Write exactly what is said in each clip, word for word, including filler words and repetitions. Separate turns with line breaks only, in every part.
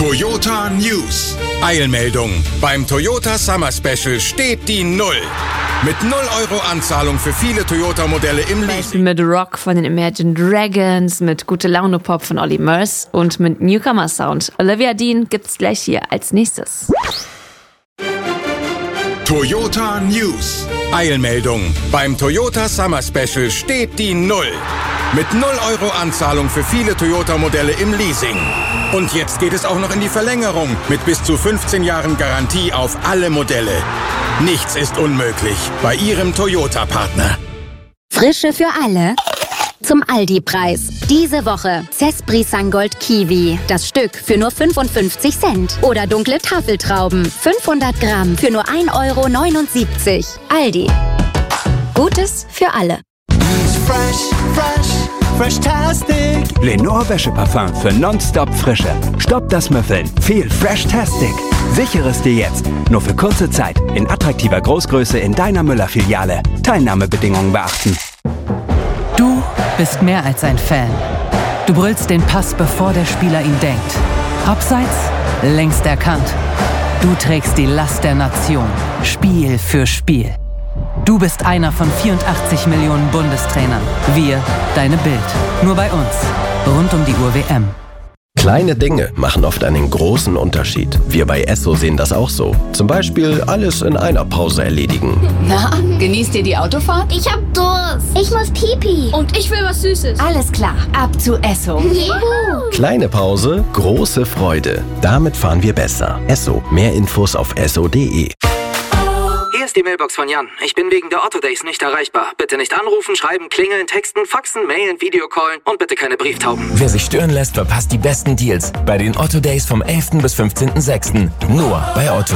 Toyota News. Eilmeldung. Beim Toyota Summer Special steht die Null. Mit null Euro Anzahlung für viele Toyota-Modelle im Leasing.
Mit Rock von den Imagine Dragons, mit Gute Laune Pop von Olly Murs und mit Newcomer Sound. Olivia Dean gibt's gleich hier als nächstes.
Toyota News. Eilmeldung. Beim Toyota Summer Special steht die Null. Mit null Euro Anzahlung für viele Toyota-Modelle im Leasing. Und jetzt geht es auch noch in die Verlängerung mit bis zu fünfzehn Jahren Garantie auf alle Modelle. Nichts ist unmöglich bei Ihrem Toyota-Partner.
Frische für alle. Zum Aldi-Preis. Diese Woche Cespri Sangold Kiwi. Das Stück für nur fünfundfünfzig Cent. Oder dunkle Tafeltrauben. fünfhundert Gramm für nur ein Euro neunundsiebzig. Aldi. Gutes für alle.
Fresh, fresh, fresh-tastic.
Lenore Wäscheparfum für nonstop Frische. Stopp das Müffeln. Viel Fresh-tastic. Sichere es dir jetzt. Nur für kurze Zeit. In attraktiver Großgröße in deiner Müller-Filiale. Teilnahmebedingungen beachten.
Du bist mehr als ein Fan. Du brüllst den Pass, bevor der Spieler ihn denkt. Abseits, längst erkannt. Du trägst die Last der Nation. Spiel für Spiel. Du bist einer von vierundachtzig Millionen Bundestrainern. Wir, deine Bild. Nur bei uns. Rund um die Uhr W M.
Kleine Dinge machen oft einen großen Unterschied. Wir bei Esso sehen das auch so. Zum Beispiel alles in einer Pause erledigen.
Na, genießt ihr die Autofahrt?
Ich hab Durst. Ich muss Pipi.
Und ich will was Süßes.
Alles klar, ab zu Esso.
Juhu. Kleine Pause, große Freude. Damit fahren wir besser. Esso. Mehr Infos auf esso punkt de.
Hier ist die Mailbox von Jan. Ich bin wegen der Otto Days nicht erreichbar. Bitte nicht anrufen, schreiben, klingeln, texten, faxen, mailen, Videocallen und bitte keine Brieftauben.
Wer sich stören lässt, verpasst die besten Deals bei den Otto Days vom elften bis fünfzehnten sechsten Nur bei Otto.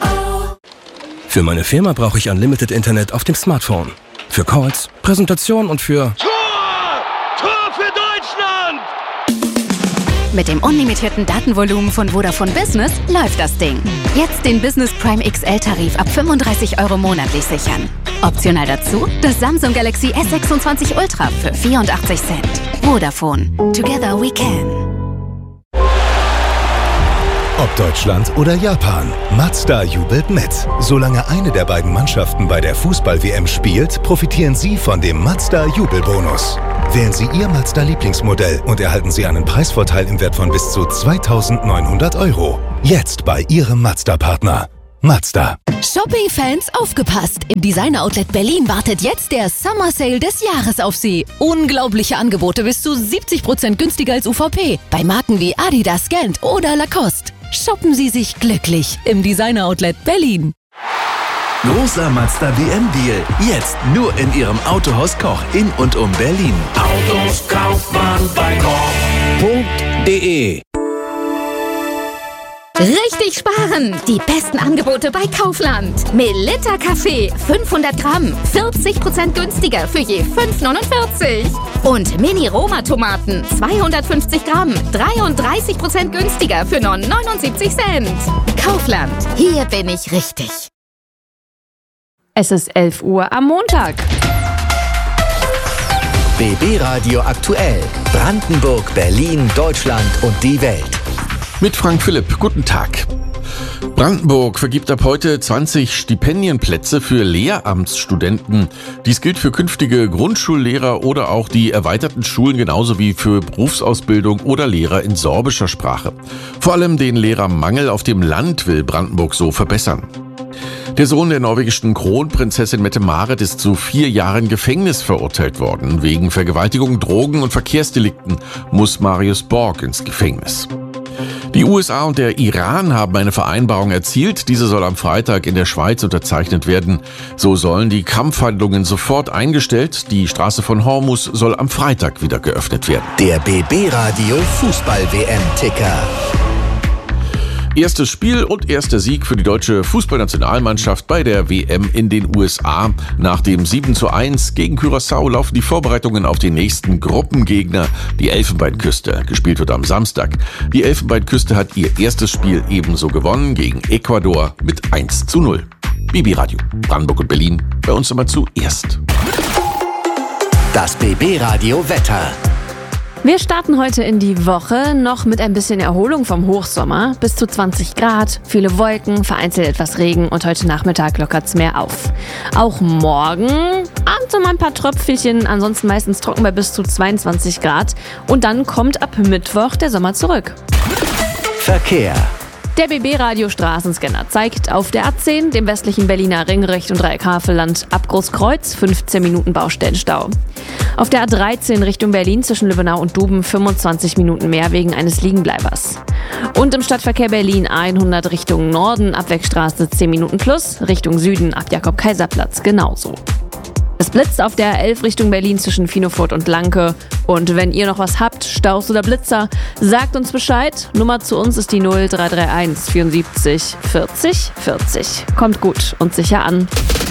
Für meine Firma brauche ich Unlimited Internet auf dem Smartphone. Für Calls, Präsentation und für...
Tor! Tor für Deutschland!
Mit dem unlimitierten Datenvolumen von Vodafone Business läuft das Ding. Jetzt den Business Prime X L-Tarif ab fünfunddreißig Euro monatlich sichern. Optional dazu das Samsung Galaxy S sechsundzwanzig Ultra für vierundachtzig Cent. Vodafone. Together we can.
Ob Deutschland oder Japan, Mazda jubelt mit. Solange eine der beiden Mannschaften bei der Fußball-W M spielt, profitieren Sie von dem Mazda-Jubelbonus. Wählen Sie Ihr Mazda-Lieblingsmodell und erhalten Sie einen Preisvorteil im Wert von bis zu zweitausendneunhundert Euro. Jetzt bei Ihrem Mazda-Partner. Mazda.
Shopping-Fans, aufgepasst! Im Designer-Outlet Berlin wartet jetzt der Summer Sale des Jahres auf Sie. Unglaubliche Angebote bis zu siebzig Prozent günstiger als U V P. Bei Marken wie Adidas, Gant oder Lacoste. Shoppen Sie sich glücklich im Designer-Outlet Berlin.
Großer Mazda W M-Deal. Jetzt nur in Ihrem Autohaus Koch in und um Berlin.
Autos kauft man bei Koch punkt de.
Richtig sparen! Die besten Angebote bei Kaufland. Melitta Kaffee, fünfhundert Gramm, vierzig Prozent günstiger für je fünf neunundvierzig. Und Mini-Roma-Tomaten, zweihundertfünfzig Gramm, dreiunddreißig Prozent günstiger für nur neunundsiebzig Cent. Kaufland, hier bin ich richtig.
Es ist elf Uhr am Montag.
B B Radio aktuell. Brandenburg, Berlin, Deutschland und die Welt.
Mit Frank Philipp, guten Tag. Brandenburg vergibt ab heute zwanzig Stipendienplätze für Lehramtsstudenten. Dies gilt für künftige Grundschullehrer oder auch die erweiterten Schulen genauso wie für Berufsausbildung oder Lehrer in sorbischer Sprache. Vor allem den Lehrermangel auf dem Land will Brandenburg so verbessern. Der Sohn der norwegischen Kronprinzessin Mette-Marit ist zu vier Jahren Gefängnis verurteilt worden. Wegen Vergewaltigung, Drogen und Verkehrsdelikten muss Marius Borg ins Gefängnis. Die U S A und der Iran haben eine Vereinbarung erzielt. Diese soll am Freitag in der Schweiz unterzeichnet werden. So sollen die Kampfhandlungen sofort eingestellt. Die Straße von Hormuz soll am Freitag wieder geöffnet werden.
Der B B Radio Fußball-W M-Ticker.
Erstes Spiel und erster Sieg für die deutsche Fußballnationalmannschaft bei der W M in den U S A. Nach dem sieben zu eins gegen Curaçao laufen die Vorbereitungen auf den nächsten Gruppengegner, die Elfenbeinküste. Gespielt wird am Samstag. Die Elfenbeinküste hat ihr erstes Spiel ebenso gewonnen gegen Ecuador mit eins zu null. B B Radio, Brandenburg und Berlin, bei uns immer zuerst.
Das B B Radio Wetter.
Wir starten heute in die Woche noch mit ein bisschen Erholung vom Hochsommer. Bis zu zwanzig Grad, viele Wolken, vereinzelt etwas Regen und heute Nachmittag lockert's mehr auf. Auch morgen abends um ein paar Tröpfelchen, ansonsten meistens trocken bei bis zu zweiundzwanzig Grad. Und dann kommt ab Mittwoch der Sommer zurück.
Verkehr.
Der B B-Radio Straßenscanner zeigt auf der A zehn, dem westlichen Berliner Ring Richtung Dreieck-Havelland, ab Großkreuz fünfzehn Minuten Baustellenstau. Auf der A dreizehn Richtung Berlin zwischen Lübbenau und Duben fünfundzwanzig Minuten mehr wegen eines Liegenbleibers. Und im Stadtverkehr Berlin hundert Richtung Norden, Abwegstraße zehn Minuten plus, Richtung Süden ab Jakob-Kaiser-Platz genauso. Es blitzt auf der A elf Richtung Berlin zwischen Finofurt und Lanke. Und wenn ihr noch was habt, Staus oder Blitzer, sagt uns Bescheid. Nummer zu uns ist die null drei drei eins vierundsiebzig vierzig vierzig. Kommt gut und sicher an.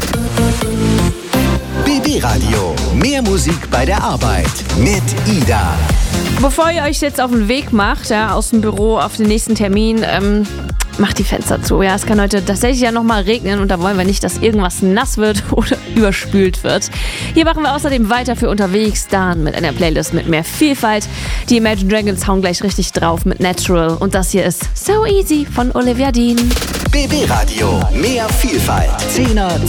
B B-Radio. Mehr Musik bei der Arbeit mit Ida.
Bevor ihr euch jetzt auf den Weg macht, ja, aus dem Büro auf den nächsten Termin, ähm, macht die Fenster zu. Ja, es kann heute tatsächlich ja nochmal regnen und da wollen wir nicht, dass irgendwas nass wird oder überspült wird. Hier machen wir außerdem weiter für unterwegs, dann mit einer Playlist mit mehr Vielfalt. Die Imagine Dragons hauen gleich richtig drauf mit Natural und das hier ist So Easy von Olivia Dean.
B B-Radio. Mehr Vielfalt. Zehner